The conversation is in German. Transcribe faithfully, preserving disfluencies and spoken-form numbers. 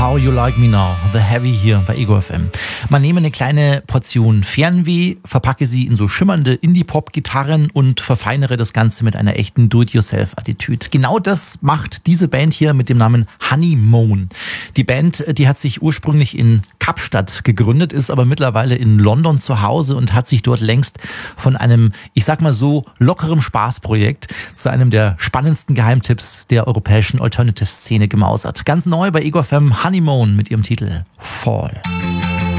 How You Like Me Now, The Heavy hier bei Ego F M. Man nehme eine kleine Portion Fernweh, verpacke sie in so schimmernde Indie-Pop-Gitarren und verfeinere das Ganze mit einer echten Do-it-yourself-Attitüde. Genau das macht diese Band hier mit dem Namen Honeymoon. Die Band, die hat sich ursprünglich in Kapstadt gegründet, ist aber mittlerweile in London zu Hause und hat sich dort längst von einem, ich sag mal so, lockerem Spaßprojekt zu einem der spannendsten Geheimtipps der europäischen Alternative-Szene gemausert. Ganz neu bei Ego F M, Honeymoon mit ihrem Titel Fall.